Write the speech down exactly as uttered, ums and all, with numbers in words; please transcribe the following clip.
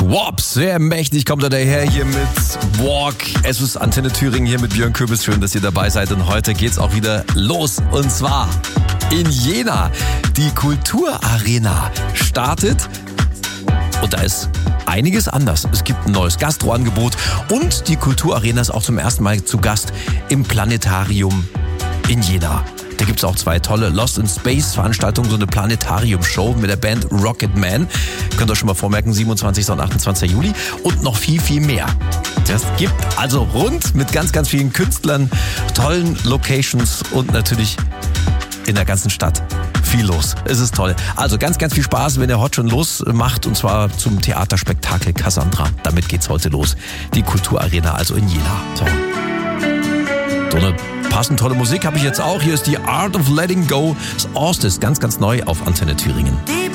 Quops, sehr mächtig kommt er daher hier mit Walk. Es ist Antenne Thüringen hier mit Björn Kürbis. Schön, dass ihr dabei seid. Und heute geht's auch wieder los. Und zwar in Jena. Die Kulturarena startet. Und da ist einiges anders. Es gibt ein neues Gastroangebot. Und die Kulturarena ist auch zum ersten Mal zu Gast im Planetarium in Jena. Da gibt es auch zwei tolle Lost in Space Veranstaltungen, so eine Planetarium-Show mit der Band Rocket Man. Könnt ihr euch schon mal vormerken, siebenundzwanzigsten und achtundzwanzigsten Juli. Und noch viel, viel mehr. Das gibt also rund mit ganz, ganz vielen Künstlern, tollen Locations und natürlich in der ganzen Stadt viel los. Es ist toll. Also ganz, ganz viel Spaß, wenn ihr heute schon losmacht, und zwar zum Theaterspektakel Cassandra. Damit geht's heute los. Die Kulturarena, also in Jena. So. So eine passend tolle Musik habe ich jetzt auch. Hier ist die Art of Letting Go. Das Orstes, ganz, ganz neu auf Antenne Thüringen.